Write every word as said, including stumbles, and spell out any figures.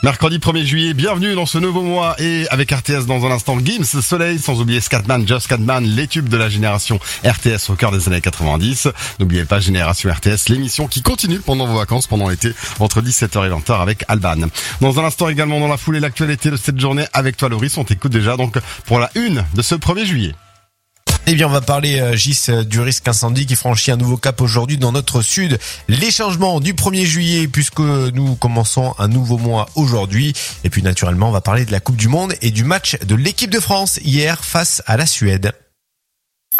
Mercredi premier juillet, bienvenue dans ce nouveau mois et avec R T S dans un instant Gims, Soleil, sans oublier Scatman, Just Scatman, les tubes de la génération R T S au cœur des années quatre-vingt-dix. N'oubliez pas Génération R T S, l'émission qui continue pendant vos vacances, pendant l'été, entre dix-sept heures et vingt heures avec Alban. Dans un instant également dans la foulée, l'actualité de cette journée avec toi Loris, on t'écoute déjà donc pour la une de ce premier juillet. Eh bien, on va parler, euh, Gis, du risque incendie qui franchit un nouveau cap aujourd'hui dans notre sud. Les changements du premier juillet, puisque nous commençons un nouveau mois aujourd'hui. Et puis, naturellement, on va parler de la Coupe du Monde et du match de l'équipe de France hier face à la Suède.